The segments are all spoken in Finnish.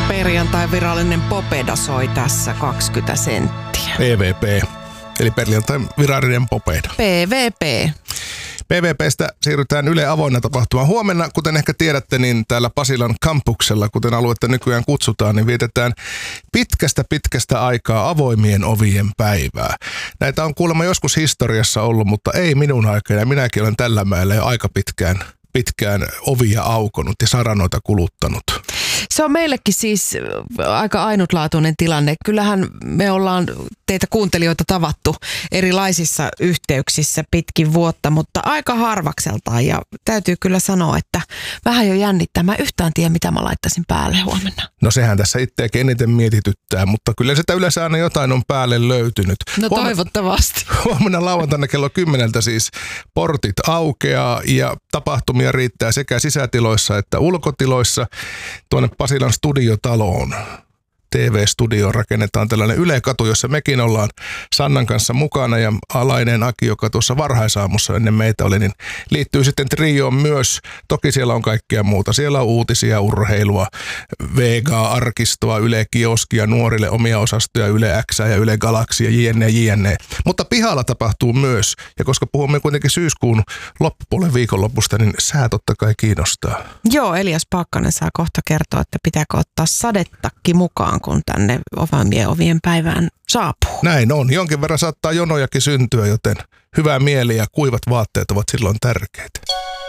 Perjantai virallinen popeda soi tässä 20 senttiä. PVP, eli perjantai virallinen popeda. PVP. PVPstä siirrytään Yle Avoinna tapahtumaan. Huomenna, kuten ehkä tiedätte, niin täällä Pasilan kampuksella, kuten aluetta nykyään kutsutaan, niin vietetään pitkästä aikaa avoimien ovien päivää. Näitä on kuulemma joskus historiassa ollut, mutta ei minun aikana. Minäkin olen tällä mäellä jo aika pitkään ovia aukonut ja saranoita kuluttanut. Se on meillekin siis aika ainutlaatuinen tilanne. Kyllähän me ollaan teitä kuuntelijoita tavattu erilaisissa yhteyksissä pitkin vuotta, mutta aika harvakseltaan. Ja täytyy kyllä sanoa, että vähän jo jännittää. Mä yhtään tiedä, mitä mä laittaisin päälle huomenna. No sehän tässä itseäkin eniten mietityttää, mutta kyllä sitä yleensä aina jotain on päälle löytynyt. No toivottavasti. Huomenna lauantaina kello 10 siis portit aukeaa ja tapahtumia riittää sekä sisätiloissa että ulkotiloissa. Tuonne Pasilan studiotaloon, TV-studioon rakennetaan tällainen Yle-katu, jossa mekin ollaan Sannan kanssa mukana ja Alainen Aki, joka tuossa varhaisaamussa ennen meitä oli, niin liittyy sitten trioon myös. Toki siellä on kaikkea muuta. Siellä on uutisia, urheilua, Vega-arkistoa, Yle-kioskia, nuorille omia osastoja, Yle X ja Yle Galaksia, jne. Mutta pihalla tapahtuu myös, ja koska puhumme kuitenkin syyskuun loppupuolen viikonlopusta, niin sää totta kai kiinnostaa. Joo, Elias Paakkanen saa kohta kertoa, että pitääkö ottaa sadetakki mukaan, kun tänne ovien päivään saapuu. Näin on. Jonkin verran saattaa jonojakin syntyä, joten hyvä mieli ja kuivat vaatteet ovat silloin tärkeitä.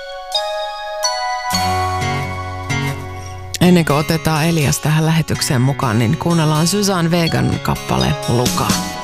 Ennen kuin otetaan Elias tähän lähetykseen mukaan, niin kuunnellaan Suzanne Vegan kappale Luka.